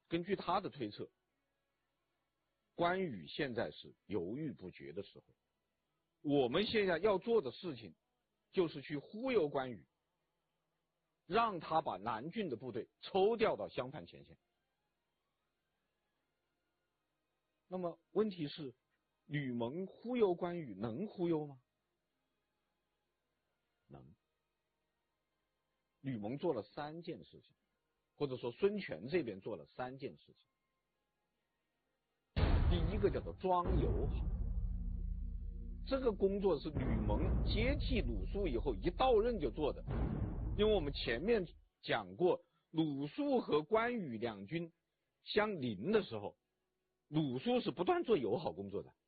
根据他的推测，关羽现在是犹豫不决的时候。我们现在要做的事情，就是去忽悠关羽，让他把南郡的部队抽调到襄樊前线。那么问题是，吕蒙忽悠关羽能忽悠吗？能。吕蒙做了3件事情，或者说孙权这边做了3件事情。第一个叫做装友好，这个工作是吕蒙接替鲁肃以后一到任就做的。因为我们前面讲过，鲁肃和关羽两军相邻的时候，鲁肃是不断做友好工作的，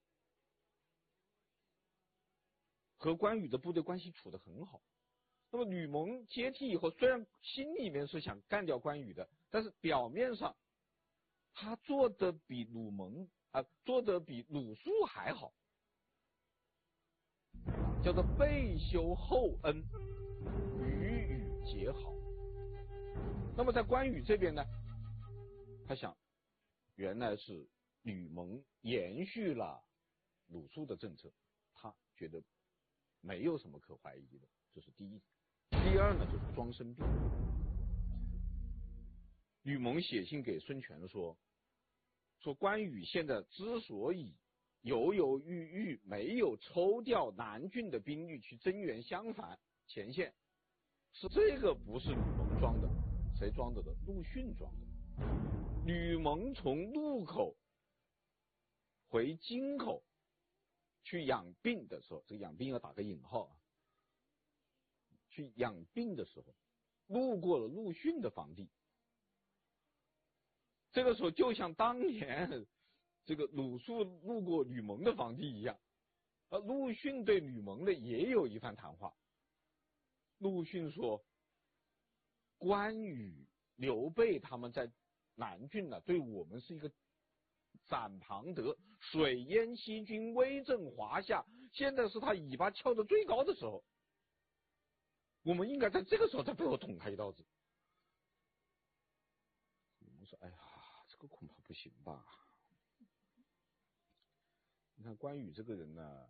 和关羽的部队关系处得很好。那么吕蒙接替以后，虽然心里面是想干掉关羽的，但是表面上他做的比做的比鲁肃还好，叫做备修厚恩，与羽结好。那么在关羽这边呢，他想，原来是吕蒙延续了鲁肃的政策，他觉得没有什么可怀疑的，这是第一。第二呢，就是装生病。吕蒙写信给孙权说关羽现在之所以犹犹豫豫没有抽调南郡的兵力去增援襄樊前线，是这个不是吕蒙装的，谁装的呢？陆逊装的。吕蒙从路口回京口去养病的时候，这个养病要打个引号啊，去养病的时候路过了陆逊的房地，这个时候就像当年这个鲁肃路过吕蒙的房地一样，陆逊对吕蒙的也有一番谈话。陆逊说，关羽、刘备他们在南郡呢，对我们是一个斩庞德、水淹西军、威震华夏，现在是他尾巴翘得最高的时候，我们应该在这个时候在背后捅他一刀子。我说，哎呀，这个恐怕不行吧。你看关羽这个人呢，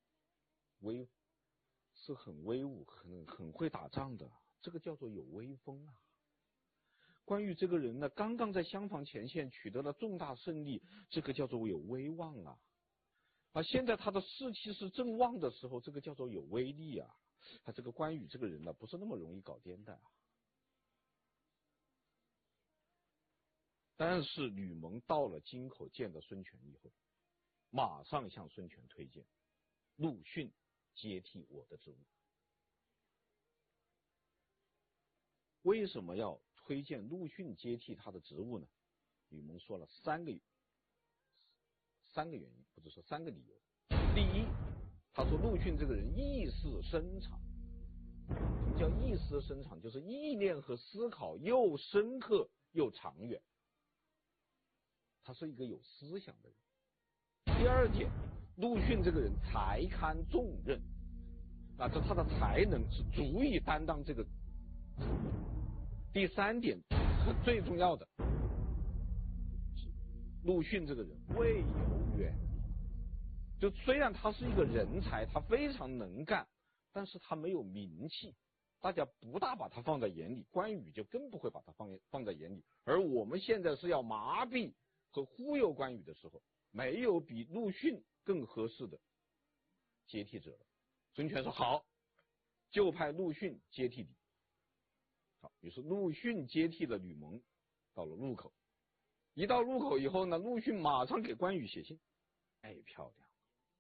是很威武，很会打仗的，这个叫做有威风啊。关羽这个人呢，刚刚在襄樊前线取得了重大胜利，这个叫做有威望啊。现在他的士气是正旺的时候，这个叫做有威力啊。他这个关羽这个人呢，不是那么容易搞颠的啊。但是吕蒙到了京口见到孙权以后，马上向孙权推荐陆逊接替我的职务。为什么要推荐陆逊接替他的职务呢？吕蒙说了三个原因，或者说3个理由。第一，他说陆逊这个人意识深长。什么叫意识深长？就是意念和思考又深刻又长远，他是一个有思想的人。第二点，陆逊这个人才堪重任，这他的才能是足以担当这个职务。第三点，最重要的是陆逊这个人未有远虑，就虽然他是一个人才，他非常能干，但是他没有名气，大家不大把他放在眼里，关羽就更不会把他放在眼里。而我们现在是要麻痹和忽悠关羽的时候，没有比陆逊更合适的接替者了。孙权说好，就派陆逊接替你。好，于是陆逊接替了吕蒙，到了路口。一到路口以后呢，陆逊马上给关羽写信，漂亮。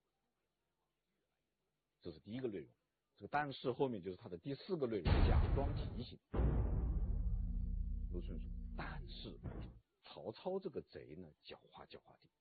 这是第一个内容。这个但是后面就是他的第4个内容，假装提醒。陆逊说，但是曹操这个贼呢，狡猾的，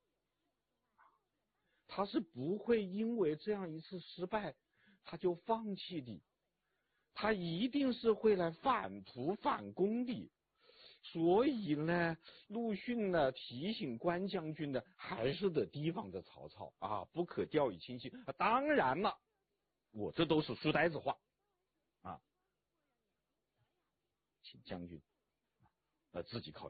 他是不会因为这样一次失败他就放弃的，他一定是会来反扑反攻的。所以呢，陆逊呢提醒关将军呢，还是得提防着曹操啊，不可掉以轻心。当然了，我这都是书呆子话啊，请将军自己考虑。